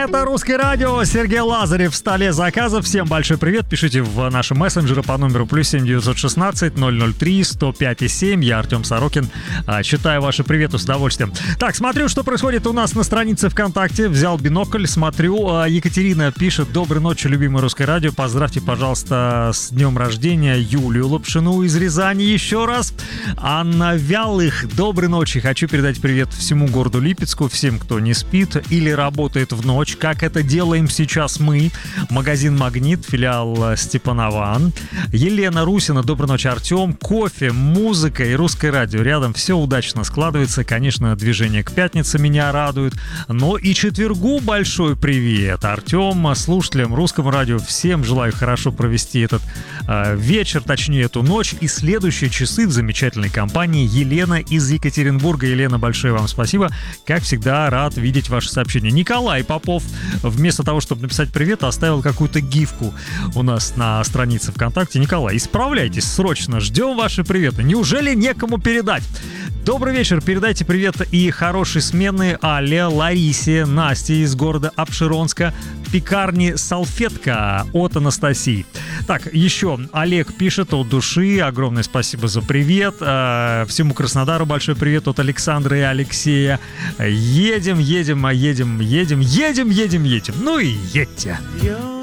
Это «Русское радио», Сергей Лазарев в столе заказов. Всем большой привет. Пишите в наши мессенджеры по номеру +7 916 003 105 7. Я Артем Сорокин. Читаю ваши приветы с удовольствием. Так, смотрю, что происходит у нас на странице ВКонтакте. Взял бинокль, смотрю. Екатерина пишет: доброй ночи, любимое «Русское радио». Поздравьте, пожалуйста, с днем рождения Юлию Лапшину из Рязани еще раз. Анна Вялых: доброй ночи. Хочу передать привет всему городу Липецку, всем, кто не спит или работает в ночь, как это делаем сейчас мы. Магазин «Магнит», филиал Степанован. Елена Русина: доброй ночи, Артем. Кофе, музыка и «Русское радио» рядом. Все удачно складывается. Конечно, движение к пятнице меня радует. Но и четвергу большой привет. Артем, слушателям «Русского радио» всем желаю хорошо провести этот вечер, точнее эту ночь и следующие часы в замечательной компании. Елена из Екатеринбурга. Елена, большое вам спасибо. Как всегда, рад видеть ваши сообщения. Николай Попов, вместо того, чтобы написать привет, оставил какую-то гифку у нас на странице ВКонтакте. Николай, исправляйтесь срочно, ждем ваши приветы. Неужели некому передать? Добрый вечер, передайте привет и хорошей смены Але, Ларисе, Насте из города Апшеронска, пекарни «Салфетка» от Анастасии. Так, еще Олег пишет от души: огромное спасибо за привет. Всему Краснодару большой привет от Александра и Алексея. Едем. Ну и едьте.